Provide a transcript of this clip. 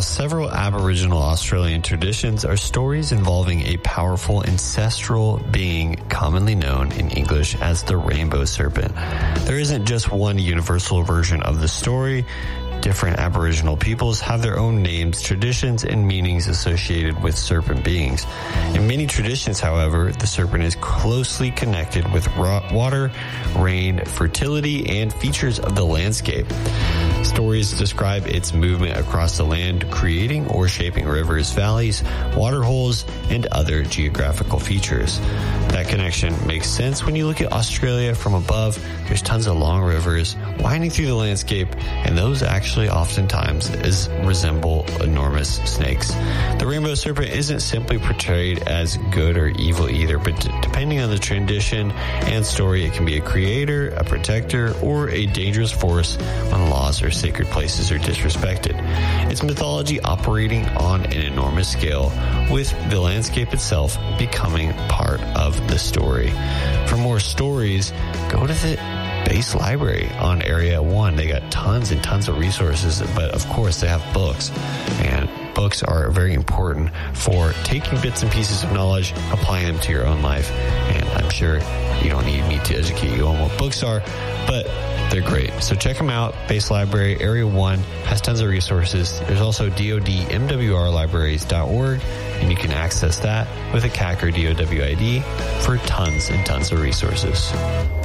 across several Aboriginal Australian traditions are stories involving a powerful ancestral being commonly known in English as the rainbow serpent. There isn't just one universal version of the story. Different Aboriginal peoples have their own names, traditions, and meanings associated with serpent beings. In many traditions, however, the serpent is closely connected with water, rain, fertility, and features of the landscape. Stories describe its movement across the land, creating or shaping rivers, valleys, water holes, and other geographical features. That connection makes sense when you look at Australia from above. There's tons of long rivers winding through the landscape, and those actually oftentimes resemble enormous snakes. The rainbow serpent isn't simply portrayed as good or evil either, but depending on the tradition and story, it can be a creator, a protector, or a dangerous force when laws or sacred places are disrespected. It's mythology operating on an enormous scale, with the landscape itself becoming part of the story. For more stories, go to the Base Library on Area 1. They got tons and tons of resources, but of course they have books, and books are very important for taking bits and pieces of knowledge, applying them to your own life. And I'm sure you don't need me to educate you on what books are, but they're great. So check them out. Base Library Area 1 has tons of resources. There's also DoD-MWRlibraries.org, and you can access that with a CAC or DOW ID for tons and tons of resources.